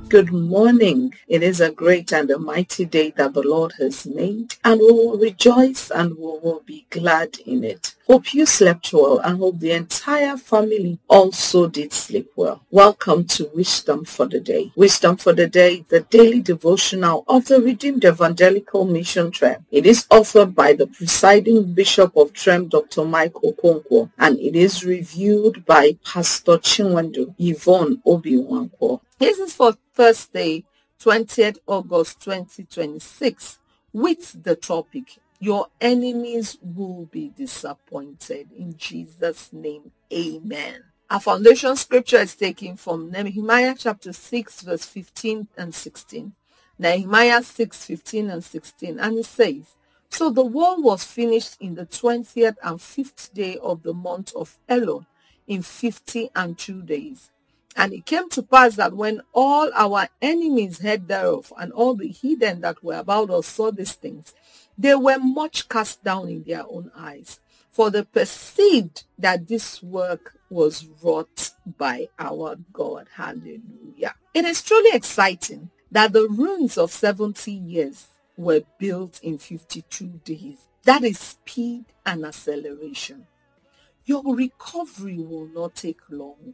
Good morning. It is a great and a mighty day that the Lord has made, and we will rejoice and we will be glad in it. Hope you slept well and hope the entire family also did sleep well. Welcome to Wisdom for the Day. Wisdom for the Day, the daily devotional of the Redeemed Evangelical Mission Trem. It is authored by the presiding Bishop of Trem, Dr. Mike Okonkwo, and it is reviewed by Pastor Chinwendu Yvonne Obi-Nwankwo. This is for Thursday, 20th August 2026, with the topic, Your Enemies Will Be Disappointed. In Jesus' name, amen. Our foundation scripture is taken from Nehemiah chapter 6, verse 15 and 16. Nehemiah 6, 15 and 16, and it says, So the wall was finished in the 20th and 5th day of the month of Elul, in 52 days. And it came to pass that when all our enemies heard thereof, and all the heathen that were about us saw these things, they were much cast down in their own eyes, for they perceived that this work was wrought by our God. Hallelujah. It is truly exciting that the ruins of 70 years were built in 52 days. That is speed and acceleration. Your recovery will not take long.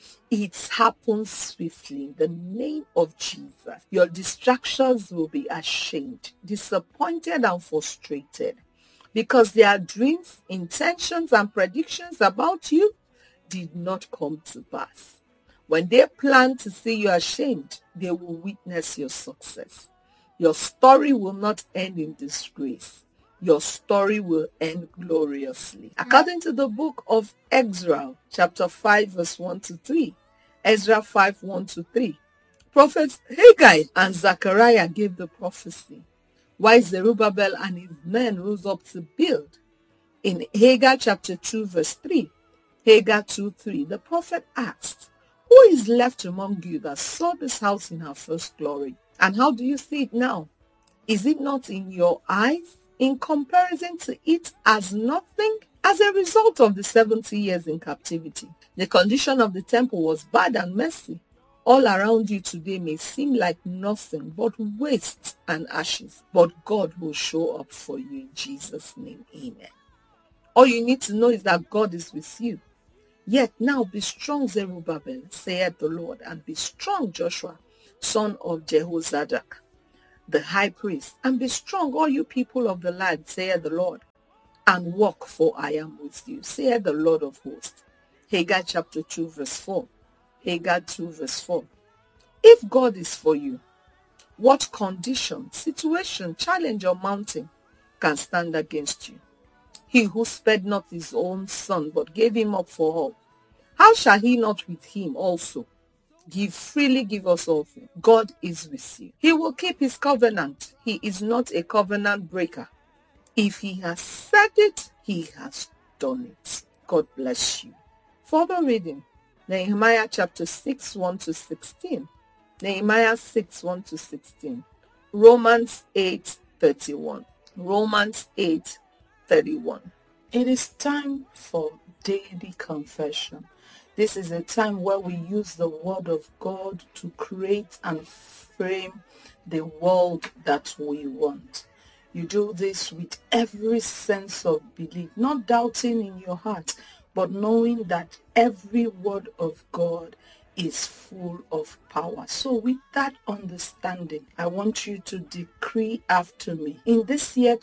It happens swiftly in the name of Jesus. Your distractions will be ashamed, disappointed and frustrated because their dreams, intentions and predictions about you did not come to pass. When they plan to see you ashamed, they will witness your success. Your story will not end in disgrace. Your story will end gloriously. According to the book of Ezra, chapter 5, verse 1 to 3, Ezra 5, 1 to 3, prophets Haggai and Zechariah gave the prophecy, while Zerubbabel and his men rose up to build. In Haggai chapter 2, verse 3, Haggai 2, 3, the prophet asked, Who is left among you that saw this house in her first glory? And how do you see it now? Is it not in your eyes? In comparison to it as nothing? As a result of the 70 years in captivity, the condition of the temple was bad and messy. All around you today may seem like nothing but waste and ashes, but God will show up for you in Jesus' name. Amen. All you need to know is that God is with you. Yet now be strong, Zerubbabel, saith the Lord, and be strong, Joshua, son of Jehozadak, the high priest, and be strong, all you people of the land, saith the Lord, and walk, for I am with you, saith the Lord of hosts. Haggai chapter 2, verse 4. Haggai 2, verse 4. If God is for you, what condition, situation, challenge, or mountain can stand against you? He who spared not his own son, but gave him up for all, how shall he not with him also freely give us all things? God is with you. He will keep his covenant. He is not a covenant breaker. If he has said it, he has done it. God bless you. Further reading, Nehemiah chapter 6, 1 to 16. Nehemiah 6, 1 to 16. Romans 8, 31. Romans 8, 31. It is time for daily confession. This is a time where we use the word of God to create and frame the world that we want. You do this with every sense of belief, not doubting in your heart, but knowing that every word of God is full of power. So with that understanding, I want you to decree after me. In this year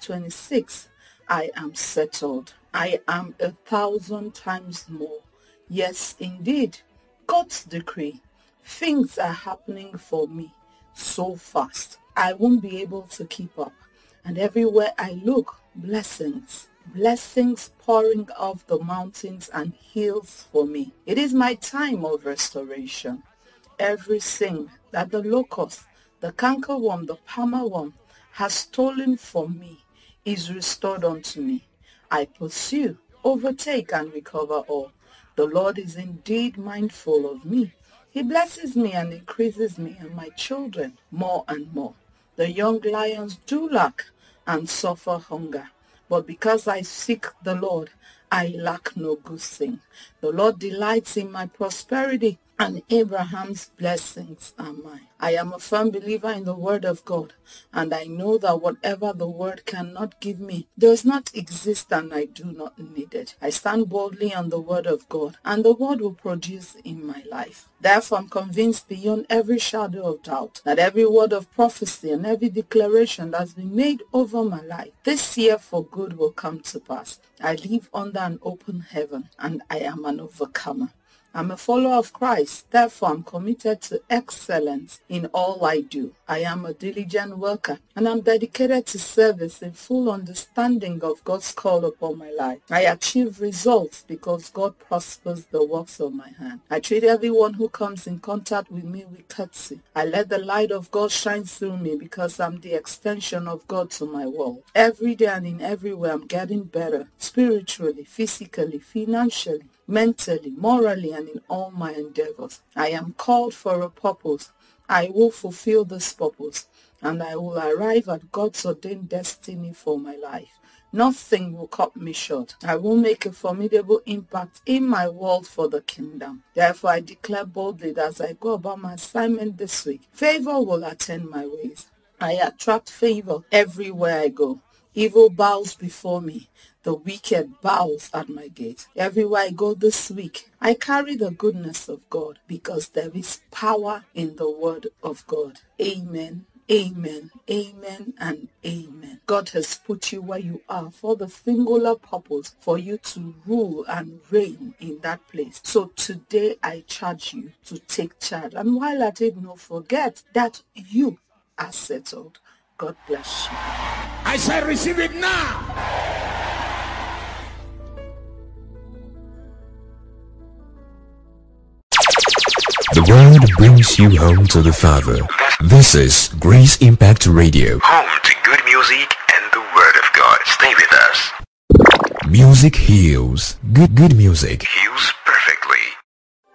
2026, I am settled. I am 1,000 times more. Yes, indeed, God's decree. Things are happening for me so fast. I won't be able to keep up. And everywhere I look, blessings pouring off the mountains and hills for me. It is my time of restoration. Everything that the locust, the cankerworm, the palmerworm has stolen from me is restored unto me. I pursue, overtake, and recover all. The Lord is indeed mindful of me. He blesses me and increases me and my children more and more. The young lions do lack and suffer hunger, but because I seek the Lord, I lack no good thing. The Lord delights in my prosperity, and Abraham's blessings are mine. I am a firm believer in the word of God, and I know that whatever the word cannot give me does not exist, and I do not need it. I stand boldly on the word of God, and the word will produce in my life. Therefore, I'm convinced beyond every shadow of doubt that every word of prophecy and every declaration that's been made over my life this year for good will come to pass. I live under an open heaven, and I am an overcomer. I'm a follower of Christ, therefore I'm committed to excellence in all I do. I am a diligent worker, and I'm dedicated to service in full understanding of God's call upon my life. I achieve results because God prospers the works of my hand. I treat everyone who comes in contact with me with courtesy. I let the light of God shine through me because I'm the extension of God to my world. Every day and in every way I'm getting better, spiritually, physically, financially, mentally, morally, and in all my endeavors. I am called for a purpose. I will fulfill this purpose, and I will arrive at God's ordained destiny for my life. Nothing will cut me short. I will make a formidable impact in my world for the kingdom. Therefore, I declare boldly that as I go about my assignment this week, favor will attend my ways. I attract favor everywhere I go. Evil bows before me. The wicked bows at my gate. Everywhere I go this week, I carry the goodness of God because there is power in the word of God. Amen. Amen, amen, and amen. God has put you where you are for the singular purpose for you to rule and reign in that place. So today I charge you to take charge. And while at it, don't forget that you are settled. God bless you. I shall receive it now. The word brings you home to the Father. This is Grace Impact Radio. Home to good music and the Word of God. Stay with us. Music heals. Good music Heals